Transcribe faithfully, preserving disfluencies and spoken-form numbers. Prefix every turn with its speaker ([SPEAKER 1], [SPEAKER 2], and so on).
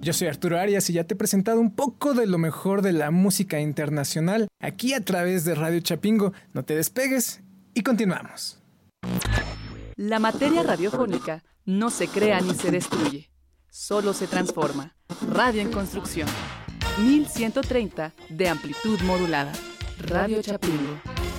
[SPEAKER 1] Yo soy Arturo Arias y ya te he presentado un poco de lo mejor de la música internacional aquí a través de Radio Chapingo. No te despegues y continuamos.
[SPEAKER 2] La materia radiofónica no se crea ni se destruye, solo se transforma. Radio en construcción. mil ciento treinta de amplitud modulada. Radio Chapingo.